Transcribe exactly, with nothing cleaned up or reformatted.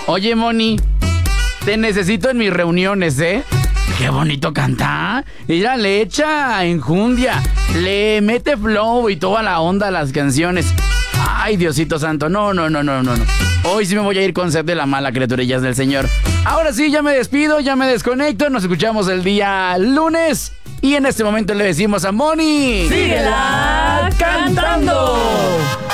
Oye, Moni, te necesito en mis reuniones, ¿eh? Qué bonito canta. Ella le echa enjundia, le mete flow y toda la onda a las canciones. Ay, Diosito santo, no, no, no, no, no, no. Hoy sí me voy a ir con sed de la mala, criaturillas del Señor. Ahora sí, ya me despido, ya me desconecto. Nos escuchamos el día lunes. Y en este momento le decimos a Moni: ¡síguela cantando!